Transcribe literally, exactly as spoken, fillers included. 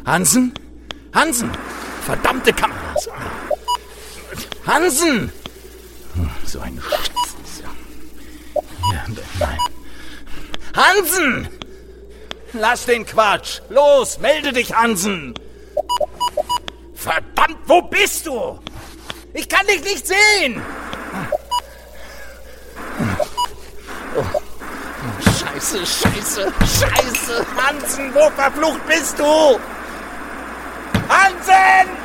Hansen? Hansen! Verdammte Kameras! Hansen! So ein Scheiß. Ja, nein. Hansen! Lass den Quatsch! Los, melde dich, Hansen! Verdammt, wo bist du? Ich kann dich nicht sehen! Oh. Oh, Scheiße, Scheiße, Scheiße! Hansen, wo verflucht bist du? Hansen!